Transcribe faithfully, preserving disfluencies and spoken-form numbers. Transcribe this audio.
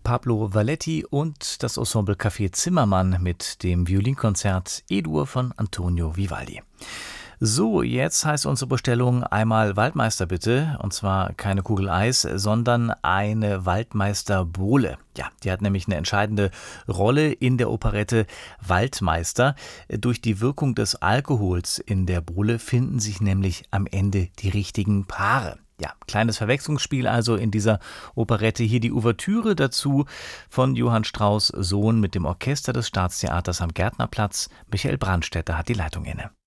Pablo Valletti und das Ensemble Café Zimmermann mit dem Violinkonzert E-Dur von Antonio Vivaldi. So, jetzt heißt unsere Bestellung einmal Waldmeister bitte, und zwar keine Kugel Eis, sondern eine Waldmeister-Bowle. Ja, die hat nämlich eine entscheidende Rolle in der Operette Waldmeister. Durch die Wirkung des Alkohols in der Bowle finden sich nämlich am Ende die richtigen Paare. Ja, kleines Verwechslungsspiel also in dieser Operette. Hier die Ouvertüre dazu von Johann Strauss Sohn mit dem Orchester des Staatstheaters am Gärtnerplatz. Michael Brandstätter hat die Leitung inne.